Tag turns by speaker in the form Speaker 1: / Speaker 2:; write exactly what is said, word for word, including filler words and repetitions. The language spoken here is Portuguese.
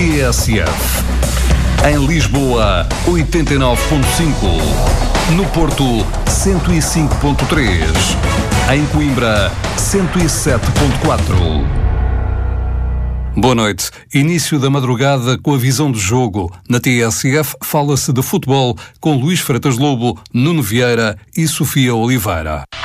Speaker 1: T S F. Em Lisboa, oitenta e nove ponto cinco. No Porto, cento e cinco ponto três. Em Coimbra, cento e sete ponto quatro. Boa noite. Início da madrugada com a visão do jogo. Na T S F fala-se de futebol com Luís Freitas Lobo, Nuno Vieira e Sofia Oliveira.